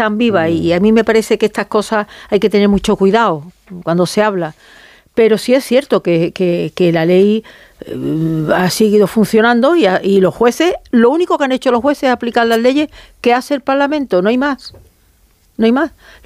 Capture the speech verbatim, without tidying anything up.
están vivas y a mí me parece que estas cosas hay que tener mucho cuidado cuando se habla. Pero sí es cierto que, que, que la ley eh, ha seguido funcionando y, a, y los jueces, lo único que han hecho los jueces es aplicar las leyes que hace el Parlamento, no hay más. No hay más.